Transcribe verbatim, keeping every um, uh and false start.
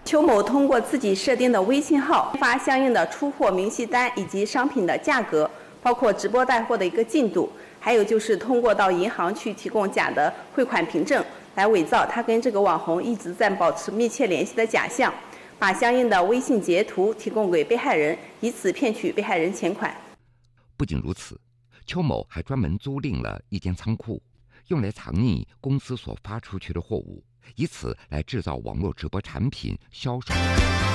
邱某通过自己设定的微信号发相应的出货明细单以及商品的价格，包括直播带货的一个进度，还有就是通过到银行去提供假的汇款凭证，来伪造他跟这个网红一直在保持密切联系的假象，把相应的微信截图提供给被害人，以此骗取被害人钱款。 不仅如此，邱某还专门租赁了一间仓库，用来藏匿公司所发出去的货物，以此来制造网络直播产品销售。